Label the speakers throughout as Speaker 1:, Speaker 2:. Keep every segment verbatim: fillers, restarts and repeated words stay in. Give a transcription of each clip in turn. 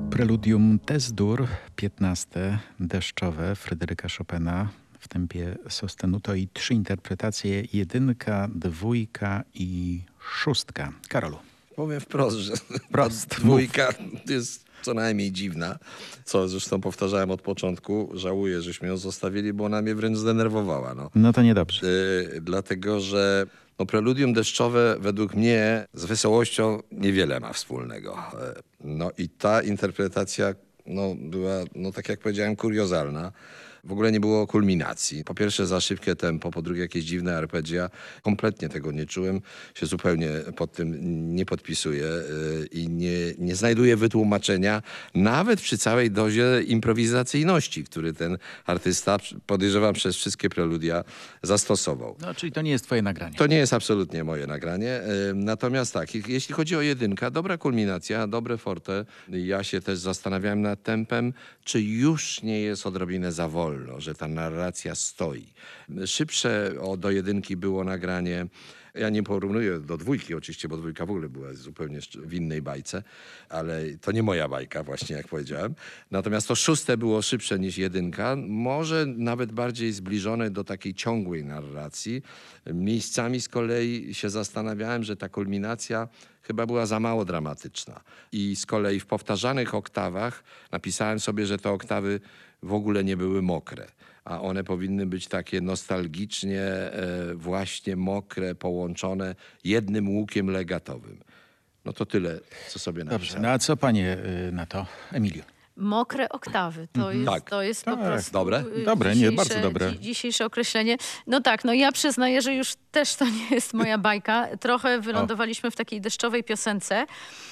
Speaker 1: Preludium Tess-dur, piętnaste, deszczowe Fryderyka Chopina w tempie sostenuto i trzy interpretacje, jedynka, dwójka i szóstka. Karolu.
Speaker 2: Powiem wprost, że
Speaker 1: Prost,
Speaker 2: dwójka jest co najmniej dziwna, co zresztą powtarzałem od początku. Żałuję, żeśmy ją zostawili, bo ona mnie wręcz zdenerwowała. No,
Speaker 1: no to niedobrze.
Speaker 2: Yy, dlatego, że no, preludium deszczowe według mnie z wesołością niewiele ma wspólnego. Yy, no i ta interpretacja no, była, no, tak jak powiedziałem, kuriozalna. W ogóle nie było kulminacji. Po pierwsze za szybkie tempo, po drugie jakieś dziwne arpeggia. Kompletnie tego nie czułem, się zupełnie pod tym nie podpisuję yy, i nie, nie znajduję wytłumaczenia, nawet przy całej dozie improwizacyjności, który ten artysta, podejrzewam, przez wszystkie preludia zastosował.
Speaker 1: No, czyli to nie jest twoje nagranie.
Speaker 2: To nie jest absolutnie moje nagranie. Yy, natomiast tak, jeśli chodzi o jedynkę, dobra kulminacja, dobre forte. Ja się też zastanawiałem nad tempem, czy już nie jest odrobinę za wolno, że ta narracja stoi. Szybsze o, do jedynki było nagranie, ja nie porównuję do dwójki oczywiście, bo dwójka w ogóle była zupełnie w innej bajce, ale to nie moja bajka właśnie, jak powiedziałem. Natomiast to szóste było szybsze niż jedynka, może nawet bardziej zbliżone do takiej ciągłej narracji. Miejscami z kolei się zastanawiałem, że ta kulminacja chyba była za mało dramatyczna. I z kolei w powtarzanych oktawach napisałem sobie, że te oktawy w ogóle nie były mokre, a one powinny być takie nostalgicznie e, właśnie mokre, połączone jednym łukiem legatowym. No to tyle, co sobie napisałem.
Speaker 1: Dobrze, no a co panie y, na to, Emilio?
Speaker 3: Mokre oktawy, to jest,
Speaker 2: Tak.
Speaker 3: to jest po
Speaker 1: Tak.
Speaker 3: prostu
Speaker 2: Dobre?
Speaker 3: y,
Speaker 1: Dobre, nie,
Speaker 3: dzisiejsze-
Speaker 1: bardzo dobre.
Speaker 3: dzi- Dzisiejsze określenie. No tak, no ja przyznaję, że już też to nie jest moja bajka. Trochę wylądowaliśmy w takiej deszczowej piosence.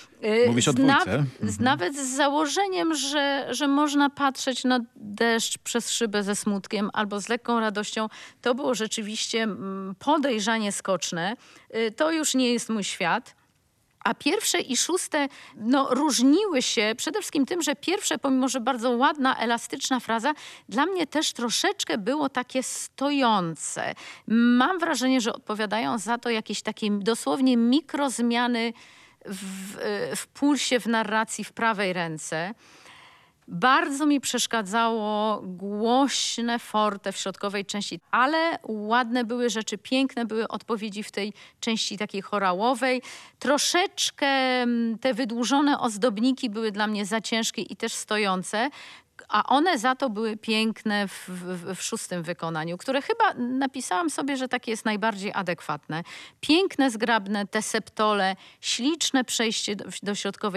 Speaker 3: Y,
Speaker 1: Mówisz o
Speaker 3: z
Speaker 1: dwójce?
Speaker 3: naw- z, nawet z założeniem, że, że można patrzeć na deszcz przez szybę ze smutkiem albo z lekką radością. To było rzeczywiście mm, podejrzanie skoczne. Y, To już nie jest mój świat. A pierwsze i szóste no, różniły się przede wszystkim tym, że pierwsze, pomimo że bardzo ładna, elastyczna fraza, dla mnie też troszeczkę było takie stojące. Mam wrażenie, że odpowiadają za to jakieś takie dosłownie mikrozmiany w, w pulsie, w narracji w prawej ręce. Bardzo mi przeszkadzało głośne forte w środkowej części, ale ładne były rzeczy, piękne były odpowiedzi w tej części takiej chorałowej. Troszeczkę mm, te wydłużone ozdobniki były dla mnie za ciężkie i też stojące, a one za to były piękne w, w, w szóstym wykonaniu, które chyba napisałam sobie, że takie jest najbardziej adekwatne. Piękne, zgrabne, te septole, śliczne przejście do, do środkowej